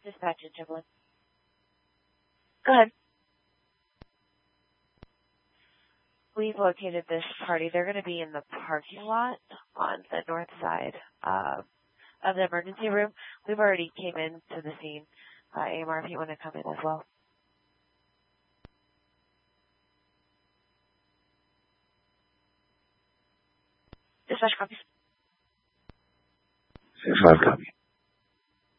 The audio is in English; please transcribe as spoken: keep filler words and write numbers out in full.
Dispatch in Chamberlain. Go ahead. We've located this party. They're going to be in the parking lot on the north side uh, of the emergency room. We've already came in to the scene. Uh, A M R, if you want to come in as well. Dispatch copies. six five copy.